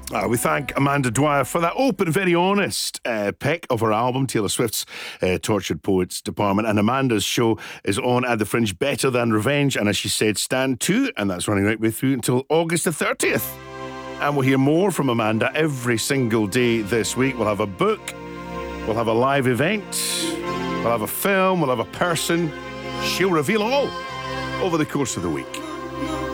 We thank Amanda Dwyer for that open, very honest pick of her album, Taylor Swift's Tortured Poets Department. And Amanda's show is on at the Fringe, Better Than Revenge, and as she said, Stand 2, and that's running right way through until August the 30th. And we'll hear more from Amanda every single day this week. We'll have a book, we'll have a live event, we'll have a film, we'll have a person. She'll reveal all over the course of the week.